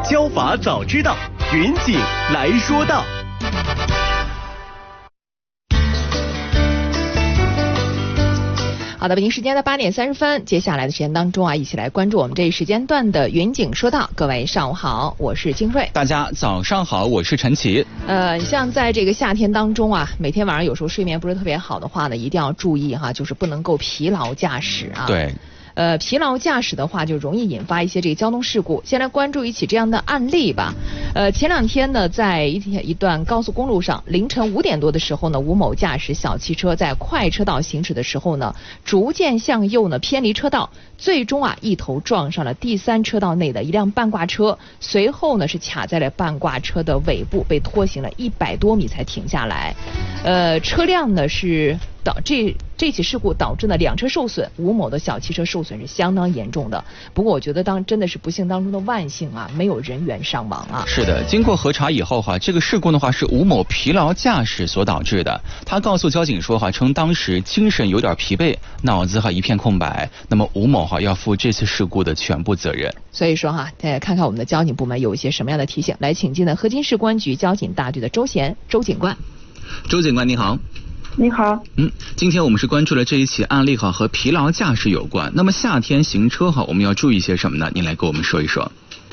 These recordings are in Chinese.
交法早知道，云锦来说道。 好的，北京时间的8点30分，接下来的时间当中啊，一起来关注我们这一时间段的云景说道。各位上午好，我是金瑞。 大家早上好，我是陈奇。 像在这个夏天当中啊，每天晚上有时候睡眠不是特别好的话呢，一定要注意哈，就是不能够疲劳驾驶啊。 对。 疲劳驾驶的话，就容易引发一些这个交通事故。先来关注一起这样的案例吧。前两天呢，在一段高速公路上，凌晨5点多的时候呢，吴某驾驶小汽车在快车道行驶的时候呢，逐渐向右呢偏离车道，最终啊一头撞上了第3车道内的一辆半挂车，随后呢是卡在了半挂车的尾部，被拖行了100多米才停下来。车辆呢是这起事故导致呢2车受损，吴某的小汽车受损是相当严重的。不过我觉得真的是不幸当中的万幸啊，没有人员伤亡啊。 是的，经过核查以后这个事故的话是吴某疲劳驾驶所导致的。他告诉交警说称当时精神有点疲惫，脑子一片空白。那么吴某要负这次事故的全部责任。 所以说看看我们的交警部门有一些什么样的提醒。来请进的河津市公安局交警大队的周贤周警官。 周警官你好。 你好。 今天我们是关注了这一起案例和疲劳驾驶有关。那么夏天行车我们要注意些什么呢？您来给我们说一说。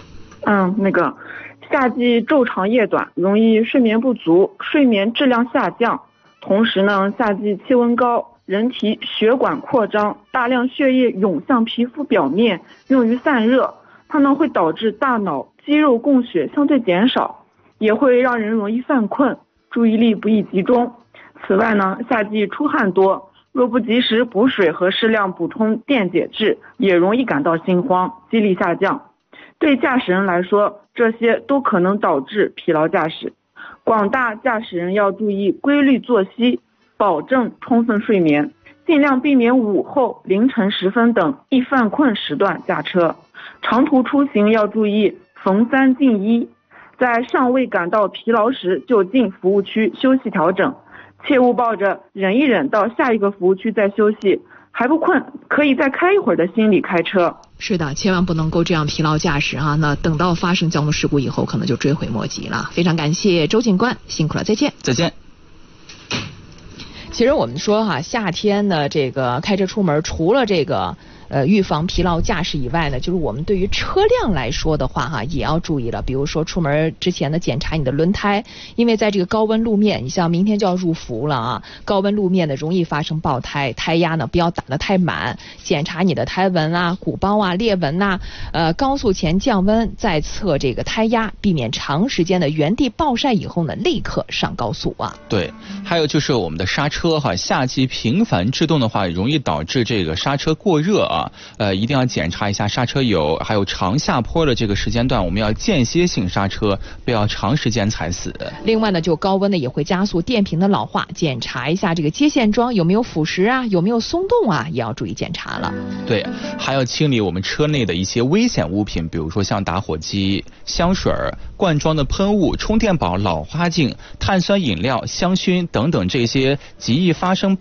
夏季昼长夜短，容易睡眠不足，睡眠质量下降。同时呢，夏季气温高，人体血管扩张，大量血液涌向皮肤表面，用于散热，它呢会导致大脑肌肉供血相对减少，也会让人容易犯困，注意力不易集中。此外呢，夏季出汗多，若不及时补水和适量补充电解质，也容易感到心慌，肌力下降。对驾驶人来说，这些都可能导致疲劳驾驶。广大驾驶人要注意规律作息，保证充分睡眠，尽量避免午后、凌晨时分等易犯困时段驾车。长途出行要注意逢3进1，在尚未感到疲劳时就进服务区休息调整，切勿抱着忍一忍到下一个服务区再休息，还不困可以再开一会儿的心理开车。 是的，千万不能够这样疲劳驾驶啊！那等到发生交通事故以后，可能就追悔莫及了。非常感谢周警官，辛苦了，再见。 再见。 其实我们说夏天呢，这个开车出门，除了这个预防疲劳驾驶以外呢，就是我们对于车辆来说的话也要注意了。比如说出门之前呢，检查你的轮胎，因为在这个高温路面，你像明天就要入伏了啊，高温路面呢容易发生爆胎，胎压呢不要打得太满，检查你的胎纹啊、鼓包啊、裂纹啊，高速前降温，再测这个胎压，避免长时间的原地暴晒以后呢，立刻上高速啊。 对，还有就是我们的刹车夏季频繁制动的话，容易导致这个刹车过热啊。一定要检查一下刹车油，还有长下坡的这个时间段，我们要间歇性刹车，不要长时间踩死。 另外呢，就高温呢也会加速电瓶的老化，检查一下这个接线桩有没有腐蚀啊，有没有松动啊，也要注意检查了。 对，还要清理我们车内的一些危险物品，比如说像打火机、香水、罐装的喷雾、充电宝、老花镜、碳酸饮料、香薰等等这些极易发生